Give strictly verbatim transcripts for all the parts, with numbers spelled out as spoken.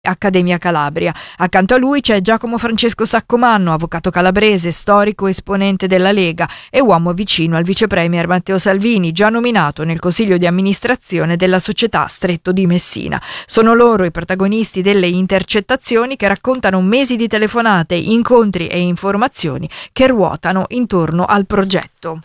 Accademia Calabria. Accanto a lui c'è Giacomo Francesco Saccomanno, avvocato calabrese, storico esponente della Lega e uomo vicino al vice premier Matteo Salvini, già nominato nel consiglio di amministrazione della società Stretto di Messina. Sono loro i protagonisti delle intercettazioni che raccontano mesi di telefonate, incontri e informazioni che ruotano intorno al progetto.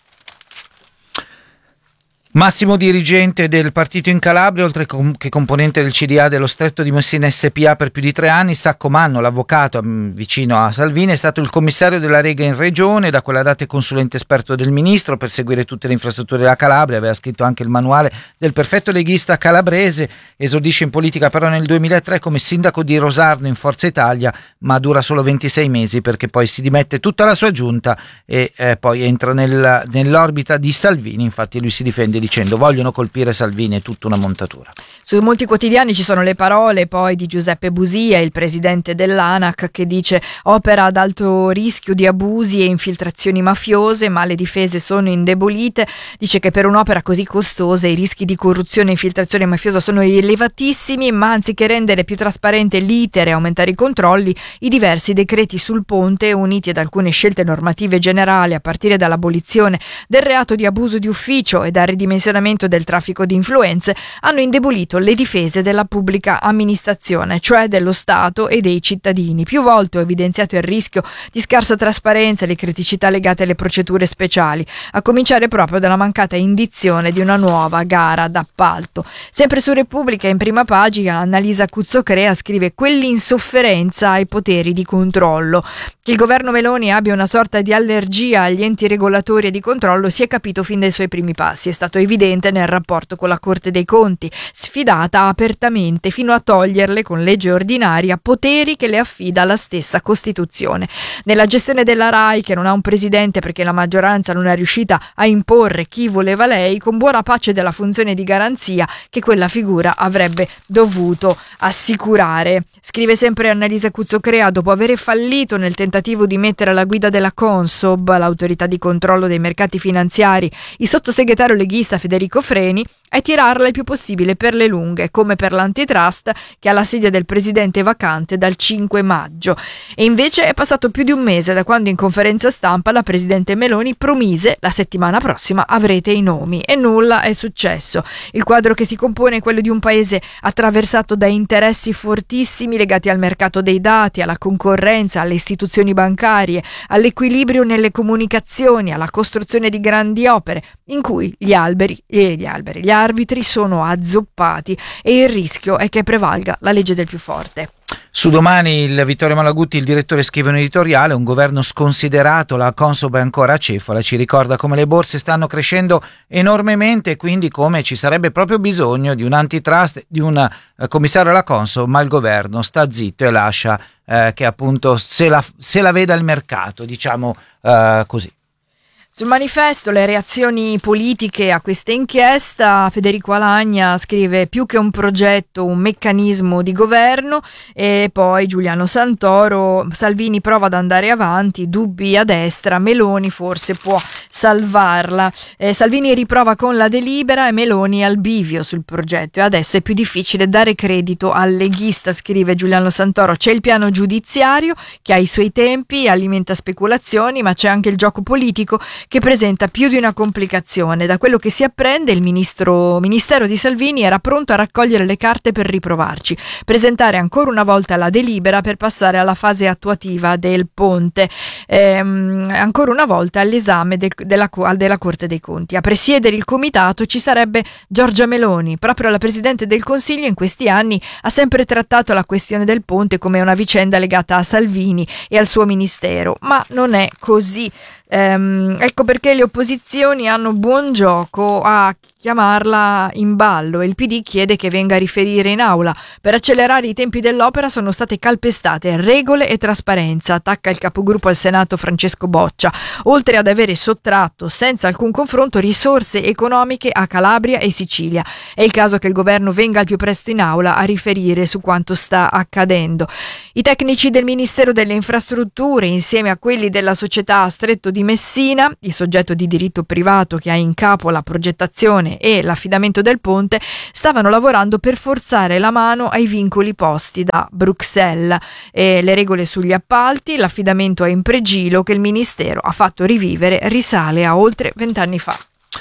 Massimo dirigente del partito in Calabria, oltre che componente del C D A dello Stretto di Messina S P A per più di tre anni, Saccomanno, l'avvocato vicino a Salvini, è stato il commissario della Lega in regione, da quella data è consulente esperto del ministro per seguire tutte le infrastrutture della Calabria, aveva scritto anche il manuale del perfetto leghista calabrese, esordisce in politica però nel duemilatré come sindaco di Rosarno in Forza Italia, ma dura solo ventisei mesi perché poi si dimette tutta la sua giunta e eh, poi entra nel, nell'orbita di Salvini. Infatti lui si difende dicendo vogliono colpire Salvini, è tutta una montatura. Su molti quotidiani ci sono le parole poi di Giuseppe Busia, il presidente dell'ANAC, che dice opera ad alto rischio di abusi e infiltrazioni mafiose, ma le difese sono indebolite. Dice che per un'opera così costosa i rischi di corruzione e infiltrazione mafiosa sono elevatissimi, ma anziché rendere più trasparente l'iter e aumentare i controlli, i diversi decreti sul ponte, uniti ad alcune scelte normative generali a partire dall'abolizione del reato di abuso di ufficio e dal ridimensionamento del traffico di influenze, hanno indebolito le difese della pubblica amministrazione, cioè dello Stato e dei cittadini. Più volte ho evidenziato il rischio di scarsa trasparenza e le criticità legate alle procedure speciali, a cominciare proprio dalla mancata indizione di una nuova gara d'appalto. Sempre su Repubblica, in prima pagina, Annalisa Cuzzocrea scrive quell'insofferenza ai poteri di controllo. Che il governo Meloni abbia una sorta di allergia agli enti regolatori e di controllo si è capito fin dai suoi primi passi, è stato evidente nel rapporto con la Corte dei Conti, sfidata apertamente fino a toglierle con legge ordinaria poteri che le affida la stessa Costituzione. Nella gestione della RAI, che non ha un presidente perché la maggioranza non è riuscita a imporre chi voleva lei, con buona pace della funzione di garanzia che quella figura avrebbe dovuto assicurare. Scrive sempre Annalisa Cuzzocrea, dopo aver fallito nel tentativo di mettere alla guida della Consob, l'autorità di controllo dei mercati finanziari, il sottosegretario leghista Federico Freni, è tirarla il più possibile per le lunghe, come per l'antitrust che ha la sedia del presidente vacante dal cinque maggio. E invece è passato più di un mese da quando in conferenza stampa la presidente Meloni promise la settimana prossima avrete i nomi e nulla è successo. Il quadro che si compone è quello di un paese attraversato da interessi fortissimi legati al mercato dei dati, alla concorrenza, alle istituzioni bancarie, all'equilibrio nelle comunicazioni, alla costruzione di grandi opere in cui gli alberi e gli alberi, gli arbitri sono azzoppati e il rischio è che prevalga la legge del più forte. Su Domani il Vittorio Malaguti, il direttore, scrive un editoriale: un governo sconsiderato, la Consob è ancora acefala, ci ricorda come le borse stanno crescendo enormemente e quindi come ci sarebbe proprio bisogno di un antitrust, di un eh, commissario alla Consob, ma il governo sta zitto e lascia eh, che appunto se la, se la veda il mercato, diciamo eh, così. Sul Manifesto le reazioni politiche a questa inchiesta, Federico Alagna scrive più che un progetto, un meccanismo di governo, e poi Giuliano Santoro, Salvini prova ad andare avanti, dubbi a destra, Meloni forse può salvarla. Eh, Salvini riprova con la delibera e Meloni al bivio sul progetto e adesso è più difficile dare credito al leghista, scrive Giuliano Santoro. C'è il piano giudiziario che ha i suoi tempi, alimenta speculazioni, ma c'è anche il gioco politico che presenta più di una complicazione. Da quello che si apprende, il ministro, Ministero di Salvini era pronto a raccogliere le carte per riprovarci, presentare ancora una volta la delibera per passare alla fase attuativa del ponte, ehm, ancora una volta all'esame de, della, della Corte dei Conti. A presiedere il comitato ci sarebbe Giorgia Meloni. Proprio la Presidente del Consiglio in questi anni ha sempre trattato la questione del ponte come una vicenda legata a Salvini e al suo ministero, ma non è così. Ehm, ecco perché le opposizioni hanno buon gioco a chiamarla in ballo e il P D chiede che venga a riferire in aula. Per accelerare i tempi dell'opera sono state calpestate regole e trasparenza, attacca il capogruppo al Senato Francesco Boccia, oltre ad avere sottratto senza alcun confronto risorse economiche a Calabria e Sicilia. È il caso che il governo venga al più presto in aula a riferire su quanto sta accadendo. I tecnici del Ministero delle Infrastrutture, insieme a quelli della società Stretto di Messina, il soggetto di diritto privato che ha in capo la progettazione Regione e l'affidamento del ponte stavano lavorando per forzare la mano ai vincoli posti da Bruxelles e le regole sugli appalti. L'affidamento a Impregilo, che il Ministero ha fatto rivivere, risale a oltre vent'anni fa.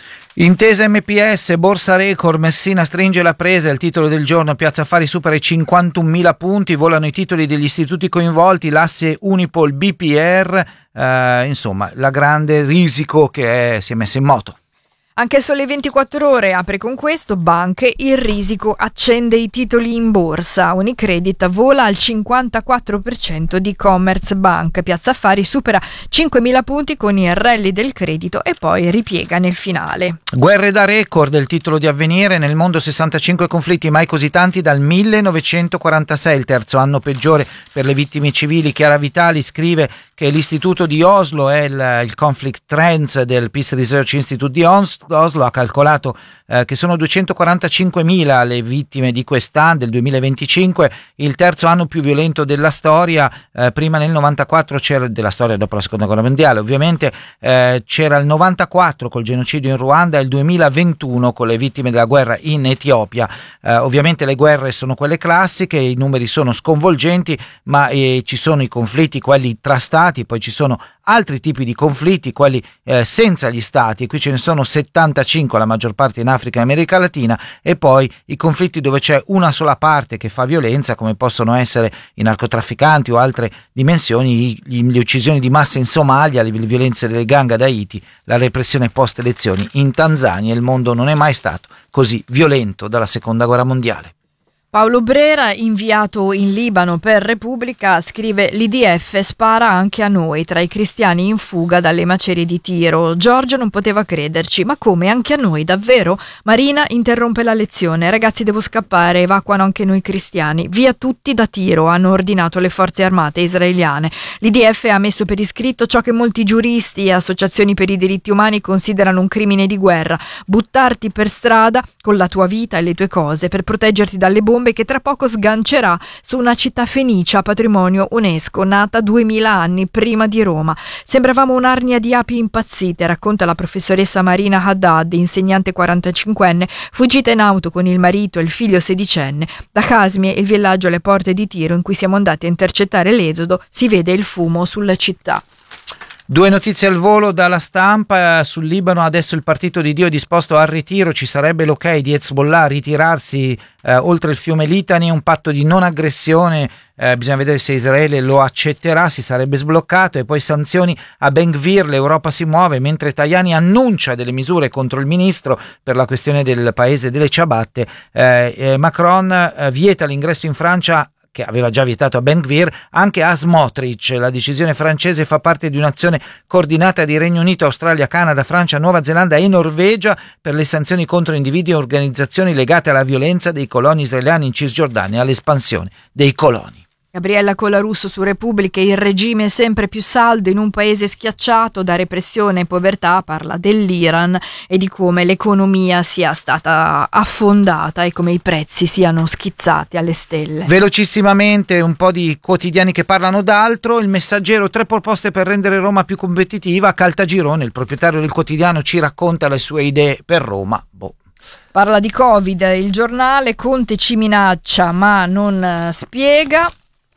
Intesa M P S, borsa record, Messina stringe la presa, è il titolo del giorno. Piazza Affari supera i cinquantunomila punti, volano i titoli degli istituti coinvolti, l'asse Unipol, B P R, eh, insomma la grande risico che è, si è messa in moto. Anche il Sole ventiquattro Ore apre con questo: banche, il risico accende i titoli in borsa. Unicredit vola al cinquantaquattro per cento di Commerzbank. Piazza Affari supera cinquemila punti con il rally del credito e poi ripiega nel finale. Guerre da record, il titolo di Avvenire, nel mondo sessantacinque conflitti, mai così tanti dal millenovecentoquarantasei, il terzo anno peggiore per le vittime civili. Chiara Vitali scrive che l'istituto di Oslo è il, il Conflict Trends del Peace Research Institute di Oslo, ha calcolato eh, che sono duecentoquarantacinquemila le vittime di quest'anno, del duemilaventicinque, il terzo anno più violento della storia. Eh, prima nel novantaquattro c'era, della storia dopo la seconda guerra mondiale ovviamente, eh, c'era il novantaquattro col genocidio in Ruanda e il duemilaventuno con le vittime della guerra in Etiopia. Eh, ovviamente le guerre sono quelle classiche, i numeri sono sconvolgenti, ma eh, ci sono i conflitti, quelli tra stati, poi ci sono altri tipi di conflitti, quelli eh, senza gli stati, e qui ce ne sono settantacinque, la maggior parte in Africa e America Latina, e poi i conflitti dove c'è una sola parte che fa violenza, come possono essere i narcotrafficanti o altre dimensioni, gli, le uccisioni di massa in Somalia, le violenze delle gang ad Haiti, la repressione post elezioni in Tanzania. Il mondo non è mai stato così violento dalla seconda guerra mondiale. Paolo Brera, inviato in Libano per Repubblica, scrive: l'I D F spara anche a noi, tra i cristiani in fuga dalle macerie di Tiro. Giorgio non poteva crederci, ma come, anche a noi, davvero? Marina interrompe la lezione: ragazzi, devo scappare, evacuano anche noi cristiani, via tutti da Tiro, hanno ordinato le forze armate israeliane. L'I D F ha messo per iscritto ciò che molti giuristi e associazioni per i diritti umani considerano un crimine di guerra: buttarti per strada con la tua vita e le tue cose per proteggerti dalle bombe che tra poco sgancerà su una città fenicia, patrimonio UNESCO, nata duemila anni prima di Roma. Sembravamo un'arnia di api impazzite, racconta la professoressa Marina Haddad, insegnante quarantacinquenne, fuggita in auto con il marito e il figlio sedicenne. Da Casmie, il villaggio alle porte di Tiro in cui siamo andati a intercettare l'esodo, si vede il fumo sulla città. Due notizie al volo dalla stampa. Sul Libano adesso il partito di Dio è disposto al ritiro, ci sarebbe l'ok di Hezbollah a ritirarsi eh, oltre il fiume Litani, un patto di non aggressione, eh, bisogna vedere se Israele lo accetterà, si sarebbe sbloccato. E poi sanzioni a Ben Gvir, l'Europa si muove, mentre Tajani annuncia delle misure contro il ministro per la questione del paese delle ciabatte. eh, eh, Macron eh, vieta l'ingresso in Francia, che aveva già vietato a Ben Gvir, anche a Smotrich. La decisione francese fa parte di un'azione coordinata di Regno Unito, Australia, Canada, Francia, Nuova Zelanda e Norvegia per le sanzioni contro individui e organizzazioni legate alla violenza dei coloni israeliani in Cisgiordania e all'espansione dei coloni. Gabriella Colarusso su Repubblica: il regime è sempre più saldo in un paese schiacciato da repressione e povertà. Parla dell'Iran e di come l'economia sia stata affondata e come i prezzi siano schizzati alle stelle. Velocissimamente un po' di quotidiani che parlano d'altro. Il Messaggero: tre proposte per rendere Roma più competitiva. Caltagirone, il proprietario del quotidiano, ci racconta le sue idee per Roma. Boh. Parla di Covid. Il Giornale: Conte ci minaccia ma non spiega.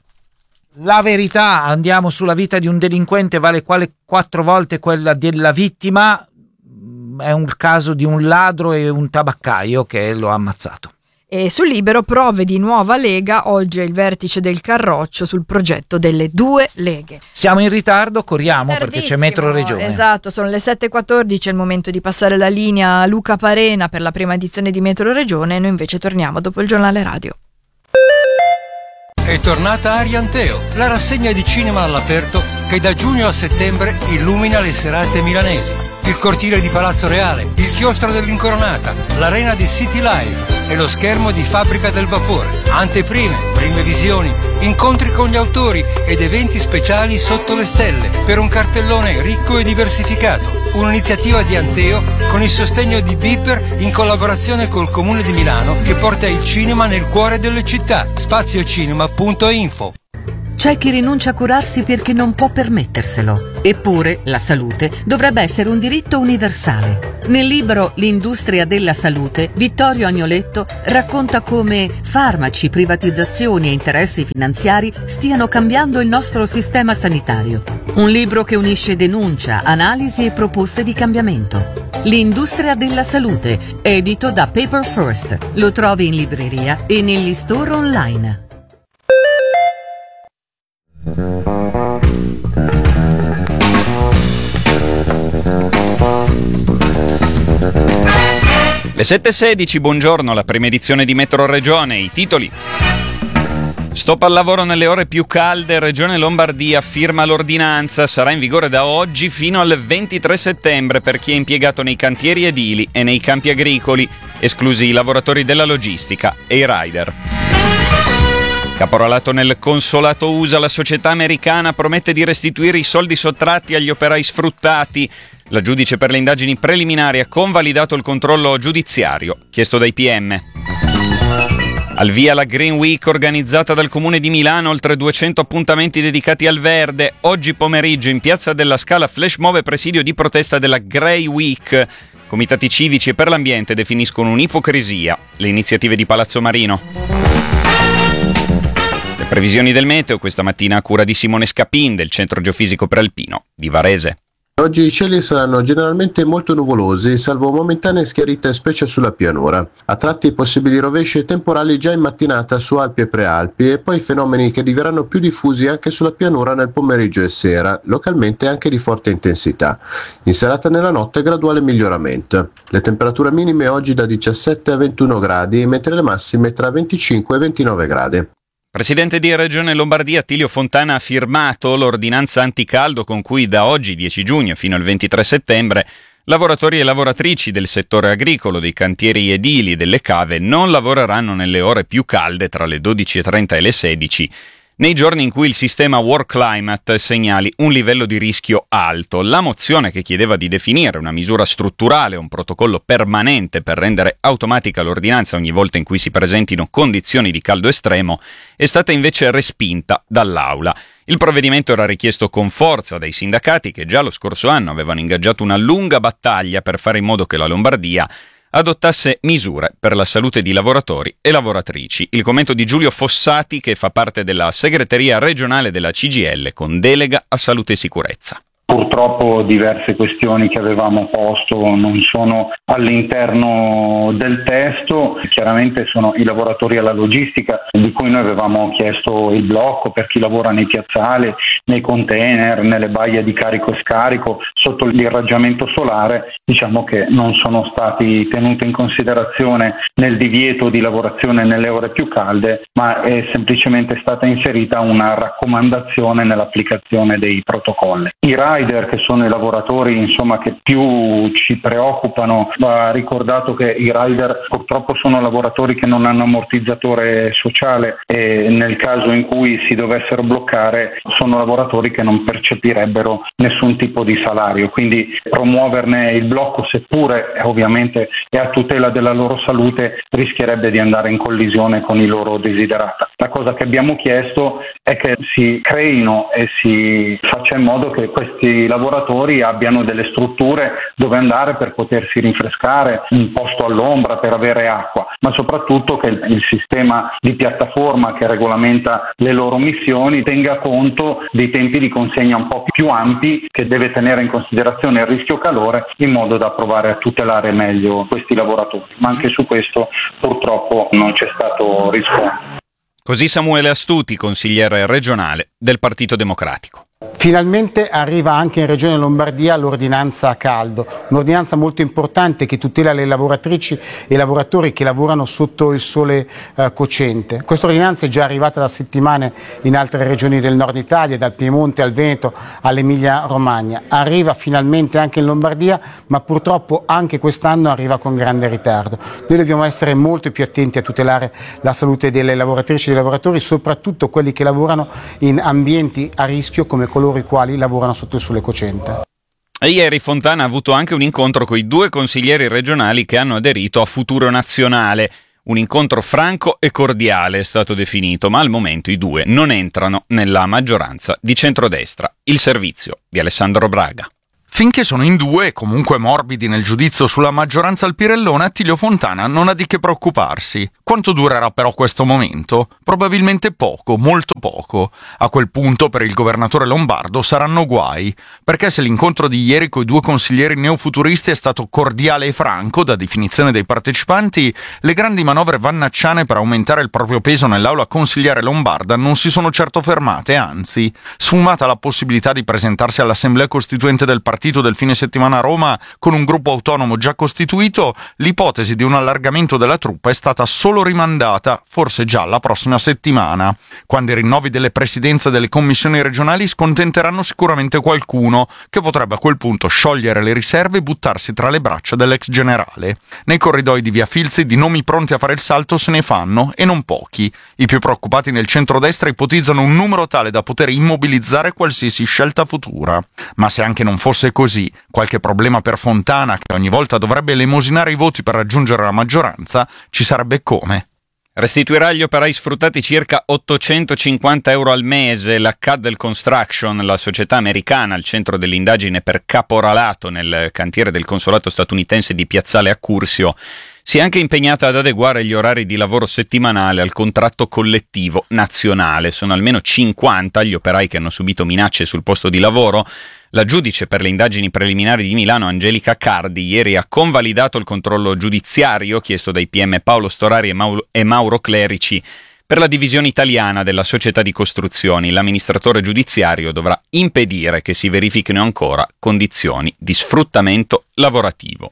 La Verità: andiamo sulla vita di un delinquente, vale quale quattro volte quella della vittima. È un caso di un ladro e un tabaccaio che lo ha ammazzato. E sul Libero: prove di nuova Lega, oggi è il vertice del Carroccio sul progetto delle due leghe. Siamo in ritardo, corriamo perché c'è Metro Regione. Esatto, sono le sette e quattordici, è il momento di passare la linea a Luca Parena per la prima edizione di Metro Regione. Noi invece torniamo dopo il giornale radio. È tornata Arianteo, la rassegna di cinema all'aperto che da giugno a settembre illumina le serate milanesi. Il cortile di Palazzo Reale, il chiostro dell'Incoronata, l'arena di City Life e lo schermo di Fabbrica del Vapore. Anteprime, prime visioni, incontri con gli autori ed eventi speciali sotto le stelle per un cartellone ricco e diversificato. Un'iniziativa di Anteo con il sostegno di Beeper in collaborazione col Comune di Milano che porta il cinema nel cuore delle città. spaziocinema punto info. C'è chi rinuncia a curarsi perché non può permetterselo. Eppure la salute dovrebbe essere un diritto universale. Nel libro L'industria della salute, Vittorio Agnoletto racconta come farmaci, privatizzazioni e interessi finanziari stiano cambiando il nostro sistema sanitario. Un libro che unisce denuncia, analisi e proposte di cambiamento. L'industria della salute, edito da Paper First. Lo trovi in libreria e negli store online. Le sette e sedici, buongiorno, la prima edizione di Metro Regione, i titoli. Stop al lavoro nelle ore più calde, Regione Lombardia firma l'ordinanza, sarà in vigore da oggi fino al ventitré settembre per chi è impiegato nei cantieri edili e nei campi agricoli, esclusi i lavoratori della logistica e i rider. Caporalato nel consolato U S A, la società americana promette di restituire i soldi sottratti agli operai sfruttati. La giudice per le indagini preliminari ha convalidato il controllo giudiziario chiesto dai P M. Al via la Green Week organizzata dal Comune di Milano, oltre duecento appuntamenti dedicati al verde. Oggi pomeriggio in Piazza della Scala flash mob e presidio di protesta della Grey Week. Comitati civici e per l'ambiente definiscono un'ipocrisia le iniziative di Palazzo Marino. Le previsioni del meteo questa mattina a cura di Simone Scapin del Centro Geofisico Prealpino di Varese. Oggi i cieli saranno generalmente molto nuvolosi, salvo momentanee schiarite specie sulla pianura. A tratti possibili rovesci e temporali già in mattinata su Alpi e Prealpi e poi fenomeni che diverranno più diffusi anche sulla pianura nel pomeriggio e sera, localmente anche di forte intensità. In serata e nella notte graduale miglioramento. Le temperature minime oggi da diciassette a ventuno gradi, mentre le massime tra venticinque e ventinove gradi. Presidente di Regione Lombardia Attilio Fontana ha firmato l'ordinanza anticaldo con cui da oggi dieci giugno fino al ventitré settembre lavoratori e lavoratrici del settore agricolo, dei cantieri edili e delle cave non lavoreranno nelle ore più calde tra le dodici e trenta e le sedici nei giorni in cui il sistema Work Climate segnali un livello di rischio alto. La mozione che chiedeva di definire una misura strutturale, un protocollo permanente per rendere automatica l'ordinanza ogni volta in cui si presentino condizioni di caldo estremo, è stata invece respinta dall'Aula. Il provvedimento era richiesto con forza dai sindacati che già lo scorso anno avevano ingaggiato una lunga battaglia per fare in modo che la Lombardia adottasse misure per la salute di lavoratori e lavoratrici. Il commento di Giulio Fossati, che fa parte della segreteria regionale della C G I L con delega a salute e sicurezza. Purtroppo diverse questioni che avevamo posto non sono all'interno del testo, chiaramente sono i lavoratori alla logistica di cui noi avevamo chiesto il blocco per chi lavora nei piazzali, nei container, nelle baie di carico e scarico, sotto l'irraggiamento solare, diciamo che non sono stati tenuti in considerazione nel divieto di lavorazione nelle ore più calde, ma è semplicemente stata inserita una raccomandazione nell'applicazione dei protocolli. I rider, che sono i lavoratori insomma che più ci preoccupano, va ricordato che i rider purtroppo sono lavoratori che non hanno ammortizzatore sociale e nel caso in cui si dovessero bloccare sono lavoratori che non percepirebbero nessun tipo di salario, quindi promuoverne il blocco, seppure ovviamente è a tutela della loro salute, rischierebbe di andare in collisione con i loro desiderata. La cosa che abbiamo chiesto è che si creino e si faccia in modo che questi lavoratori abbiano delle strutture dove andare per potersi rinfrescare, un posto all'ombra per avere acqua, ma soprattutto che il sistema di piattaforma che regolamenta le loro missioni tenga conto dei tempi di consegna un po' più ampi, che deve tenere in considerazione il rischio calore in modo da provare a tutelare meglio questi lavoratori, ma anche su questo purtroppo non c'è stato riscontro. Così Samuele Astuti, consigliere regionale del Partito Democratico. Finalmente arriva anche in Regione Lombardia l'ordinanza a caldo, un'ordinanza molto importante che tutela le lavoratrici e i lavoratori che lavorano sotto il sole eh, cocente. Questa ordinanza è già arrivata da settimane in altre regioni del nord Italia, dal Piemonte al Veneto all'Emilia Romagna. Arriva finalmente anche in Lombardia, ma purtroppo anche quest'anno arriva con grande ritardo. Noi dobbiamo essere molto più attenti a tutelare la salute delle lavoratrici e dei lavoratori, soprattutto quelli che lavorano in ambienti a rischio come coloro i quali lavorano sotto il sole cocente. E ieri Fontana ha avuto anche un incontro con i due consiglieri regionali che hanno aderito a Futuro Nazionale, Un incontro franco e cordiale è stato definito, ma al momento i due non entrano nella maggioranza di centrodestra. Il servizio di Alessandro Braga. Finché sono in due, comunque morbidi nel giudizio sulla maggioranza al Pirellone, Attilio Fontana non ha di che preoccuparsi. Quanto durerà però questo momento? Probabilmente poco, molto poco. A quel punto per il governatore lombardo saranno guai, perché se l'incontro di ieri coi due consiglieri neofuturisti è stato cordiale e franco, da definizione dei partecipanti, le grandi manovre vannacciane per aumentare il proprio peso nell'aula consigliare lombarda non si sono certo fermate, anzi, sfumata la possibilità di presentarsi all'assemblea costituente del partito del fine settimana a Roma con un gruppo autonomo già costituito, l'ipotesi di un allargamento della truppa è stata solo rimandata, forse già la prossima settimana, quando i rinnovi delle presidenze delle commissioni regionali scontenteranno sicuramente qualcuno, che potrebbe a quel punto sciogliere le riserve e buttarsi tra le braccia dell'ex generale. Nei corridoi di Via Filzi di nomi pronti a fare il salto se ne fanno, e non pochi. I più preoccupati nel centrodestra ipotizzano un numero tale da poter immobilizzare qualsiasi scelta futura. Ma se anche non fosse così, qualche problema per Fontana, che ogni volta dovrebbe elemosinare i voti per raggiungere la maggioranza, ci sarebbe come. Restituirà agli operai sfruttati circa ottocentocinquanta euro al mese. La Caddell Construction, la società americana al centro dell'indagine per caporalato nel cantiere del consolato statunitense di Piazzale Accursio, si è anche impegnata ad adeguare gli orari di lavoro settimanale al contratto collettivo nazionale. Sono almeno cinquanta gli operai che hanno subito minacce sul posto di lavoro. La giudice per le indagini preliminari di Milano, Angelica Cardi, ieri ha convalidato il controllo giudiziario chiesto dai P M Paolo Storari e, Mauro, e Mauro Clerici per la divisione italiana della società di costruzioni. L'amministratore giudiziario dovrà impedire che si verifichino ancora condizioni di sfruttamento lavorativo.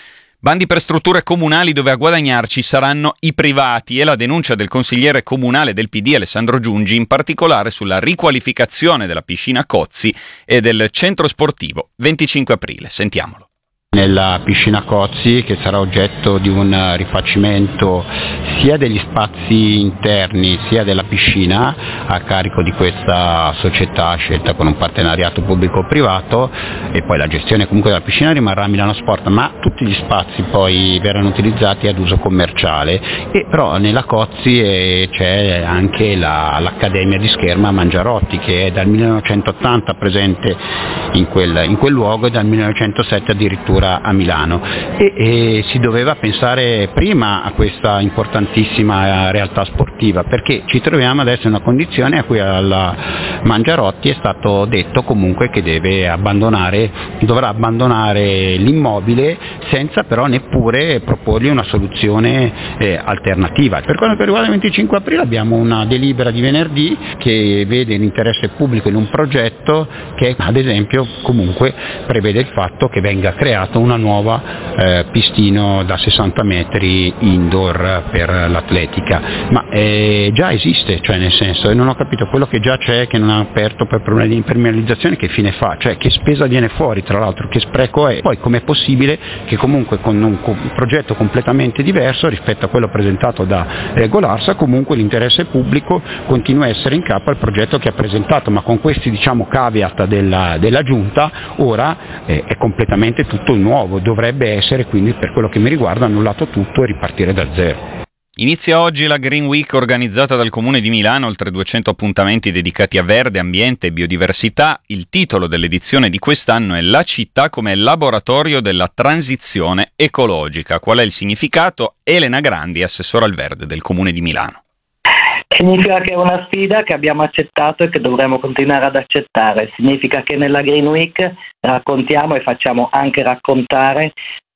Bandi per strutture comunali dove a guadagnarci saranno i privati, e la denuncia del consigliere comunale del P D Alessandro Giungi, in particolare sulla riqualificazione della piscina Cozzi e del centro sportivo venticinque aprile. Sentiamolo. Nella piscina Cozzi, che sarà oggetto di un rifacimento sia degli spazi interni sia della piscina a carico di questa società scelta con un partenariato pubblico-privato, e poi la gestione comunque della piscina rimarrà a Milano Sport, ma tutti gli spazi poi verranno utilizzati ad uso commerciale. E però nella Cozzi eh, c'è anche la, l'Accademia di Scherma Mangiarotti, che è dal millenovecentottanta presente in quel, in quel luogo, e dal millenovecentosette addirittura a Milano, e, e si doveva pensare prima a questa importantissima realtà sportiva, perché ci troviamo adesso in una condizione a cui alla Mangiarotti è stato detto comunque che deve abbandonare, dovrà abbandonare l'immobile senza però neppure proporgli una soluzione eh, alternativa. Per quanto riguarda il venticinque aprile abbiamo una delibera di venerdì che vede l'interesse pubblico in un progetto che ad esempio comunque prevede il fatto che venga creata una nuova eh, pistino da sessanta metri indoor per l'atletica, ma eh, già esiste, cioè nel senso, e non ho capito quello che già c'è, che non ha aperto per problemi di impermeabilizzazione, che fine fa, cioè che spesa viene fuori, tra l'altro che spreco è, poi com'è possibile che comunque con un co- progetto completamente diverso rispetto a quello presentato da eh, Golarsa comunque l'interesse pubblico continua a essere in capo al progetto che ha presentato, ma con questi diciamo caveat della, della giunta ora eh, è completamente tutto nuovo, dovrebbe essere quindi per quello che mi riguarda annullato tutto e ripartire da zero. Inizia oggi la Green Week organizzata dal Comune di Milano, oltre duecento appuntamenti dedicati a verde, ambiente e biodiversità. Il titolo dell'edizione di quest'anno è La città come laboratorio della transizione ecologica. Qual è il significato? Elena Grandi, assessora al verde del Comune di Milano. Significa che è una sfida che abbiamo accettato e che dovremo continuare ad accettare. Significa che nella Green Week raccontiamo e facciamo anche raccontare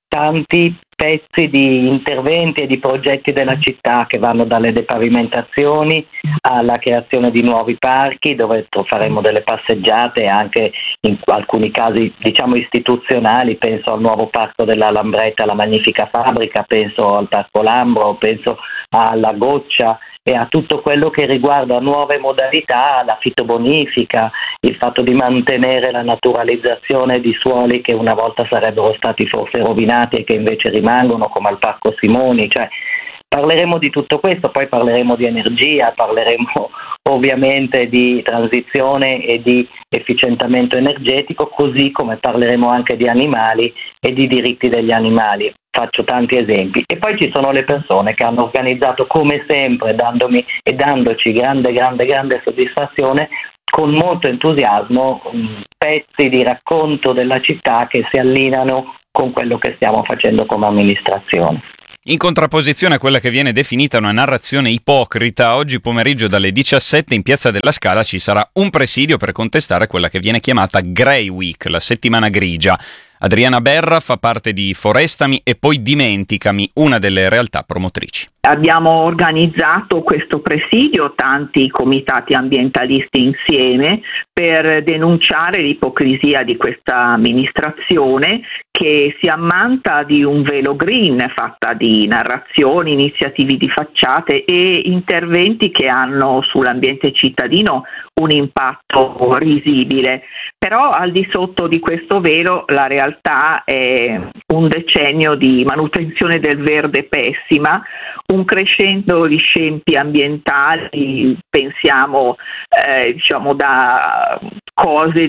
tanti pezzi di interventi e di progetti della città che vanno dalle depavimentazioni alla creazione di nuovi parchi dove faremo delle passeggiate anche in alcuni casi diciamo istituzionali, penso al nuovo parco della Lambretta, la magnifica fabbrica, penso al parco Lambro, penso alla Goccia e a tutto quello che riguarda nuove modalità, la fitobonifica, il fatto di mantenere la naturalizzazione di suoli che una volta sarebbero stati forse rovinati e che invece rimangono, come al Parco Simoni, cioè Parleremo di tutto questo, poi parleremo di energia, parleremo ovviamente di transizione e di efficientamento energetico, così come parleremo anche di animali e di diritti degli animali. Faccio tanti esempi. E poi ci sono le persone che hanno organizzato come sempre, dandomi e dandoci grande, grande, grande soddisfazione, con molto entusiasmo, pezzi di racconto della città che si allineano con quello che stiamo facendo come amministrazione. In contrapposizione a quella che viene definita una narrazione ipocrita, oggi pomeriggio dalle diciassette in Piazza della Scala ci sarà un presidio per contestare quella che viene chiamata Grey Week, la settimana grigia. Adriana Berra fa parte di Forestami e poi Dimenticami, una delle realtà promotrici. Abbiamo organizzato questo presidio, tanti comitati ambientalisti insieme, per denunciare l'ipocrisia di questa amministrazione che si ammanta di un velo green fatta di narrazioni, iniziative di facciate e interventi che hanno sull'ambiente cittadino un impatto risibile. Però al di sotto di questo velo la realtà è un decennio di manutenzione del verde pessima, un crescendo di scempi ambientali, pensiamo eh, diciamo da cose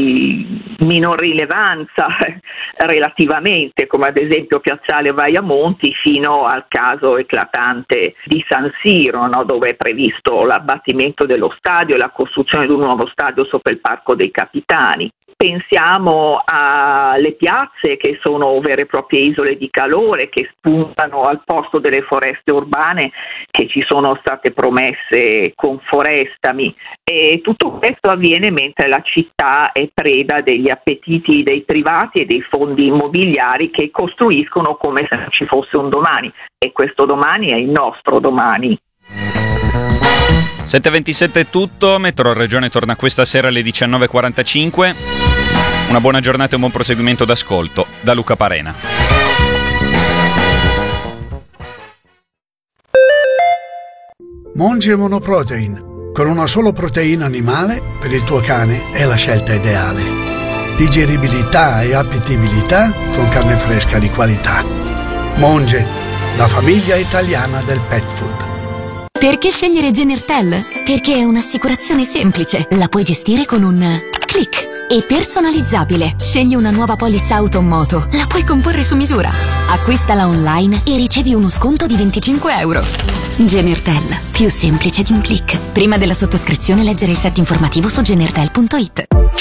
di minor rilevanza relativamente, come ad esempio Piazzale Vaiamonti, fino al caso eclatante di San Siro, no, dove è previsto l'abbattimento dello stadio e la costruzione di un nuovo stadio sopra il Parco dei Capitani. Pensiamo alle piazze che sono vere e proprie isole di calore che spuntano al posto delle foreste urbane che ci sono state promesse con Forestami, e tutto questo avviene mentre la città è preda degli appetiti dei privati e dei fondi immobiliari che costruiscono come se non ci fosse un domani, e questo domani è il nostro domani. sette e ventisette è tutto, Metro Regione torna questa sera alle diciannove e quarantacinque. Una buona giornata e un buon proseguimento d'ascolto da Luca Parena. Monge Monoprotein. Con una solo proteina animale, per il tuo cane è la scelta ideale. Digeribilità e appetibilità con carne fresca di qualità. Monge, la famiglia italiana del pet food. Perché scegliere Genertel? Perché è un'assicurazione semplice. La puoi gestire con un click. E personalizzabile. Scegli una nuova polizza auto o moto. La puoi comporre su misura. Acquistala online e ricevi uno sconto di venticinque euro. Genertel. Più semplice di un click. Prima della sottoscrizione leggere il set informativo su genertel punto it.